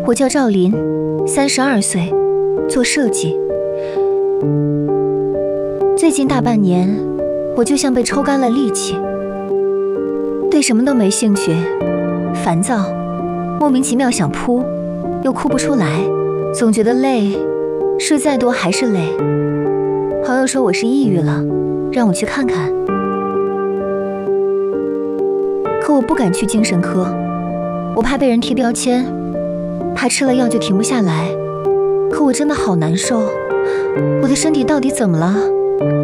我叫赵琳，32岁，做设计。最近大半年，我就像被抽干了力气，对什么都没兴趣，烦躁，莫名其妙想哭，又哭不出来，总觉得累，睡再多还是累。朋友说我是抑郁了，让我去看看，可我不敢去精神科，我怕被人贴标签，怕吃了药就停不下来。可我真的好难受，我的身体到底怎么了？